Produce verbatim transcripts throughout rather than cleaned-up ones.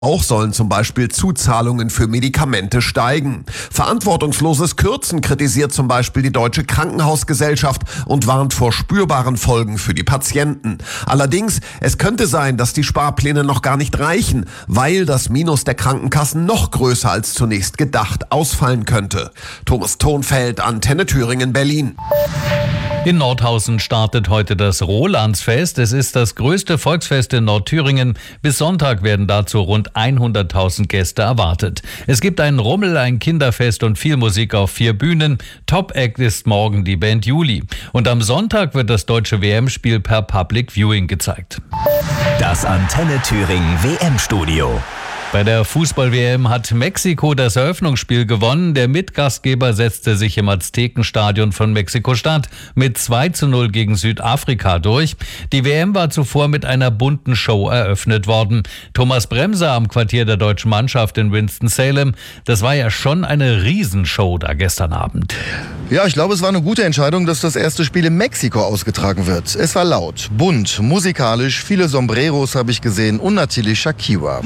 Auch sollen zum Beispiel Zuzahlungen für Medikamente steigen. Verantwortungsloses Kürzen kritisiert zum Beispiel die Deutsche Krankenhausgesellschaft und warnt vor spürbaren Folgen für die Patienten. Allerdings, es könnte sein, dass die Sparpläne noch gar nicht reichen, weil das Minus der Krankenkassen noch größer als zunächst gedacht ausfallen könnte. Thomas Thonfeld, Antenne Thüringen, Berlin. In Nordhausen startet heute das Rolandsfest. Es ist das größte Volksfest in Nordthüringen. Bis Sonntag werden dazu rund hunderttausend Gäste erwartet. Es gibt einen Rummel, ein Kinderfest und viel Musik auf vier Bühnen. Top-Act ist morgen die Band Juli. Und am Sonntag wird das deutsche W M-Spiel per Public Viewing gezeigt. Das Antenne Thüringen W M-Studio. Bei der Fußball-W M hat Mexiko das Eröffnungsspiel gewonnen. Der Mitgastgeber setzte sich im Aztekenstadion von Mexiko-Stadt mit zwei zu null gegen Südafrika durch. Die W M war zuvor mit einer bunten Show eröffnet worden. Thomas Bremser am Quartier der deutschen Mannschaft in Winston-Salem. Das war ja schon eine Riesenshow da gestern Abend. Ja, ich glaube, es war eine gute Entscheidung, dass das erste Spiel in Mexiko ausgetragen wird. Es war laut, bunt, musikalisch, viele Sombreros habe ich gesehen und natürlich Shakira.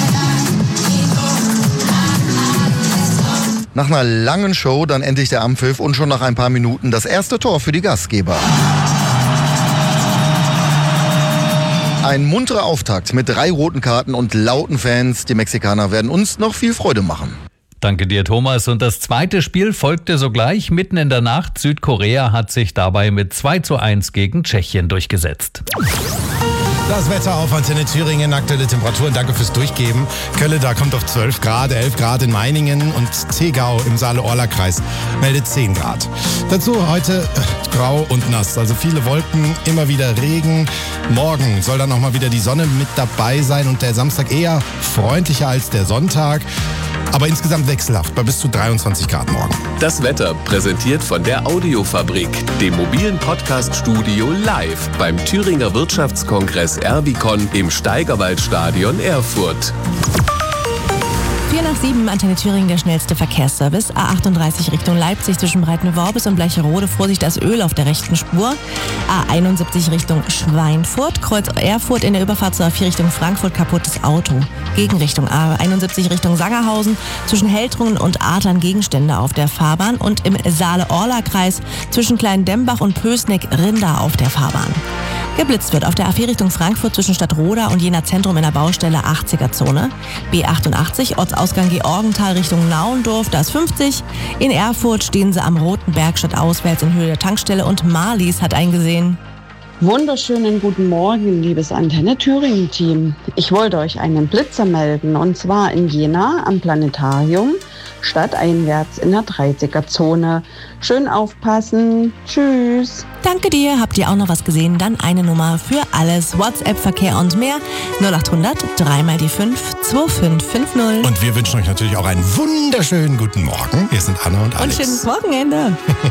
Nach einer langen Show dann endlich der Anpfiff und schon nach ein paar Minuten das erste Tor für die Gastgeber. Ein munterer Auftakt mit drei roten Karten und lauten Fans. Die Mexikaner werden uns noch viel Freude machen. Danke dir, Thomas. Und das zweite Spiel folgte sogleich mitten in der Nacht. Südkorea hat sich dabei mit zwei zu eins gegen Tschechien durchgesetzt. Das Wetter auf Antenne Thüringen, aktuelle Temperaturen, danke fürs Durchgeben. Kölle, da kommt auf zwölf Grad, elf Grad in Meiningen und Tegau im Saale-Orla-Kreis meldet zehn Grad. Dazu heute äh, grau und nass, also viele Wolken, immer wieder Regen. Morgen soll dann auch mal wieder die Sonne mit dabei sein und der Samstag eher freundlicher als der Sonntag. Aber insgesamt wechselhaft bei bis zu dreiundzwanzig Grad morgen. Das Wetter präsentiert von der Audiofabrik, dem mobilen Podcast-Studio live beim Thüringer Wirtschaftskongress Erbicon im Steigerwaldstadion Erfurt. vier nach sieben, Antenne Thüringen, der schnellste Verkehrsservice. A achtunddreißig Richtung Leipzig zwischen Breitenworbis und Bleicherode. Vorsicht, das Öl auf der rechten Spur. A einundsiebzig Richtung Schweinfurt. Kreuz Erfurt in der Überfahrt zur A vier Richtung Frankfurt. Kaputtes Auto. Gegenrichtung A einundsiebzig Richtung Sangerhausen. Zwischen Heltrungen und Adern Gegenstände auf der Fahrbahn. Und im Saale-Orla-Kreis zwischen Kleindembach und Pößneck Rinder auf der Fahrbahn. Geblitzt wird auf der A vier Richtung Frankfurt zwischen Stadtroda und Jena Zentrum in der Baustelle achtziger-Zone. B achtundachtzig, Ortsausgang Georgenthal Richtung Nauendorf, da ist fünfzig. In Erfurt stehen sie am Roten Berg stadtauswärts in Höhe der Tankstelle und Marlies hat eingesehen. Wunderschönen guten Morgen, liebes Antenne Thüringen-Team. Ich wollte euch einen Blitzer melden, und zwar in Jena am Planetarium, stadteinwärts in der dreißiger-Zone. Schön aufpassen. Tschüss. Danke dir. Habt ihr auch noch was gesehen? Dann eine Nummer für alles. WhatsApp, Verkehr und mehr. null achthundert, drei mal die fünf, zwei fünf fünf null. Und wir wünschen euch natürlich auch einen wunderschönen guten Morgen. Wir sind Anna und Alex. Und schönes Wochenende.